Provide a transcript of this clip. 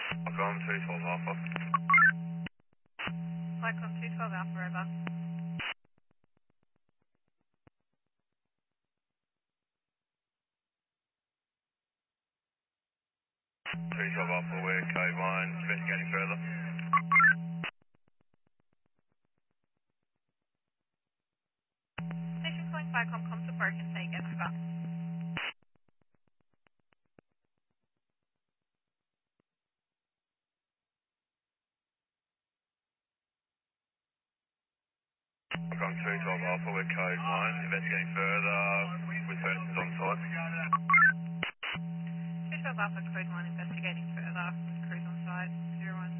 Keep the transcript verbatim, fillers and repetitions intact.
Welcome two twelve Alpha. Cyclone two twelve Alpha, over. two twelve Alpha, we're code one, investigating further. Station calling Cyclone, com to broken, take it, over. Welcome two twelve Alpha, we're code one, investigating further with persons on site. two twelve Alpha, code one, investigating further with crews on site, zero one